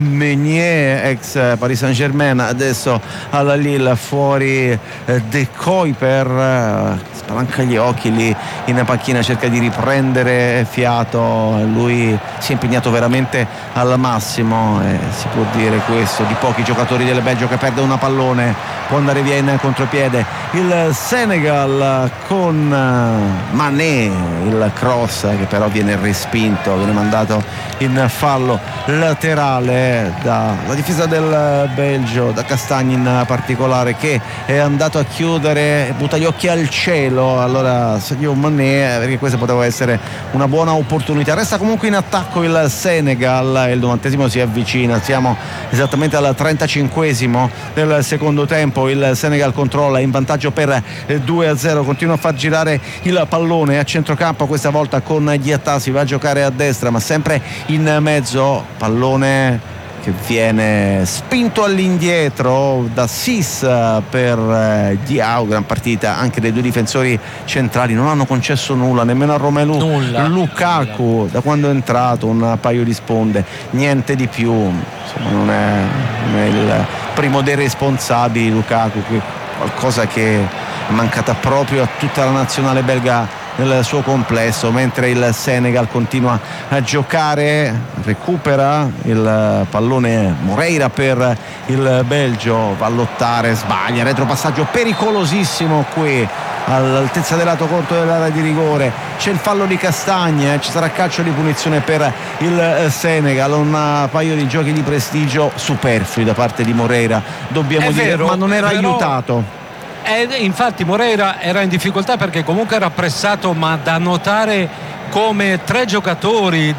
Meunier, ex Paris Saint-Germain, adesso alla Lille, fuori De Kuiper, spalanca gli occhi lì in panchina, cerca di riprendere fiato. Lui si è impegnato veramente al massimo, si può dire questo di pochi giocatori del Belgio, che perde una pallone, può andare via in contropiede il Senegal con Mané, il cross che però viene respinto, viene mandato in fallo laterale dalla difesa del Belgio, da Castagni in particolare, che è andato a chiudere, butta gli occhi al cielo allora Sadio Mané, perché questa poteva essere una buona opportunità. Resta comunque in attacco il Senegal, il 90° si avvicina, siamo esattamente al 35° del secondo tempo. Il Senegal controlla, in vantaggio per 2-0, continua a far girare il pallone a centrocampo, questa volta con Diatta, si va a giocare a destra ma sempre in mezzo, pallone che viene spinto all'indietro da Sis per Diao. Gran partita anche dei due difensori centrali, non hanno concesso nulla nemmeno a Romelu Lukaku da quando è entrato, un paio di sponde, niente di più. Insomma non è il primo dei responsabili Lukaku, qualcosa che è mancata proprio a tutta la nazionale belga nel suo complesso, mentre il Senegal continua a giocare, recupera il pallone Moreira per il Belgio, va a lottare, sbaglia, retropassaggio pericolosissimo qui all'altezza del lato corto dell'area di rigore, c'è il fallo di Castagna, ci sarà calcio di punizione per il Senegal, un paio di giochi di prestigio superflui da parte di Moreira, dobbiamo dire, ma non era aiutato. Infatti Moreira era in difficoltà perché comunque era pressato, ma da notare come tre giocatori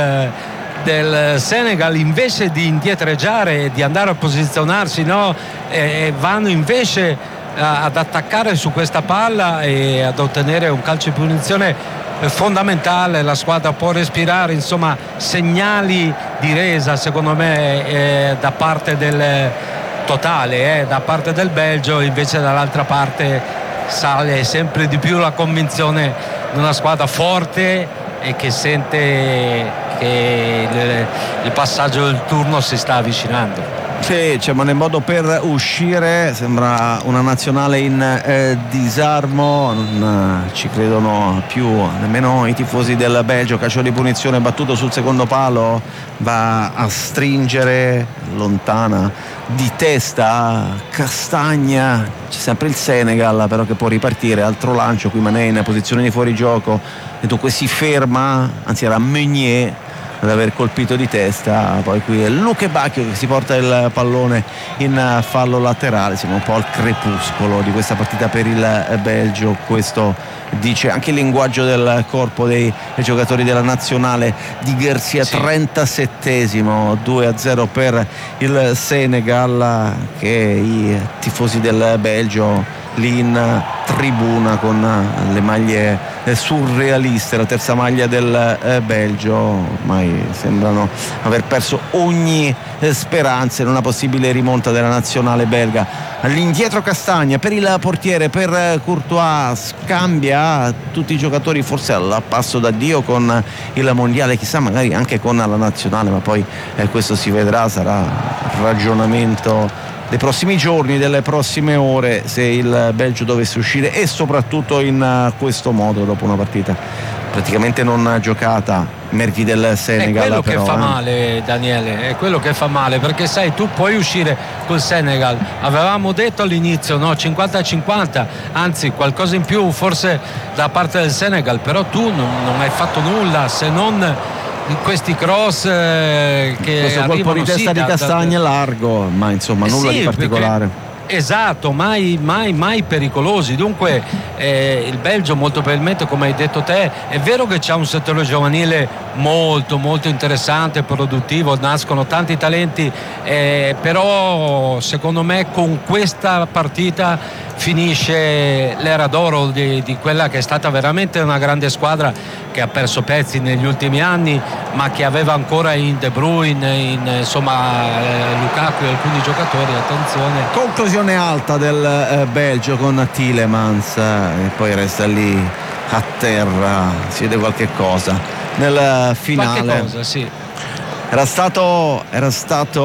del Senegal, invece di indietreggiare e di andare a posizionarsi, vanno invece ad attaccare su questa palla e ad ottenere un calcio di punizione fondamentale. La squadra può respirare, insomma segnali di resa secondo me da parte del totale da parte del Belgio. Invece dall'altra parte sale sempre di più la convinzione di una squadra forte e che sente che il passaggio del turno si sta avvicinando. Sì, c'è modo per uscire, sembra una nazionale in disarmo, non ci credono più nemmeno i tifosi del Belgio. Calcio di punizione battuto sul secondo palo, va a stringere lontana di testa Castagna, c'è sempre il Senegal però che può ripartire, altro lancio, qui Mané in posizione di fuorigioco e dunque si ferma, anzi era Meunier ad aver colpito di testa, poi qui è Luke Bacchio che si porta il pallone in fallo laterale. Siamo un po' al crepuscolo di questa partita per il Belgio, questo dice anche il linguaggio del corpo dei giocatori della nazionale di Garcia. Sì. 37°, 2-0 per il Senegal, che i tifosi del Belgio lì in tribuna con le maglie surrealiste, la terza maglia del Belgio, ormai sembrano aver perso ogni speranza in una possibile rimonta della nazionale belga. All'indietro Castagna per il portiere, per Courtois, scambia tutti i giocatori, forse al passo da Dio con il mondiale, chissà magari anche con la nazionale, ma poi questo si vedrà, sarà ragionamento dei prossimi giorni, delle prossime ore, se il Belgio dovesse uscire, e soprattutto in questo modo dopo una partita praticamente non giocata. Meriti del Senegal, è quello però, che fa male, Daniele, è quello che fa male, perché sai, tu puoi uscire col Senegal, avevamo detto all'inizio 50-50, anzi qualcosa in più forse da parte del Senegal, però tu non hai fatto nulla se non in questi cross che questo colpo di testa di Castagna largo, ma insomma nulla di particolare. Esatto, mai pericolosi. Dunque il Belgio molto probabilmente, come hai detto te, è vero che c'è un settore giovanile molto molto interessante, produttivo, nascono tanti talenti, però secondo me con questa partita finisce l'era d'oro di quella che è stata veramente una grande squadra, che ha perso pezzi negli ultimi anni, ma che aveva ancora in De Bruyne, Lukaku e alcuni giocatori. Attenzione, conclusione alta del Belgio con Tielemans, e poi resta lì a terra, si vede qualche cosa nel finale. Qualche cosa, sì. Era stato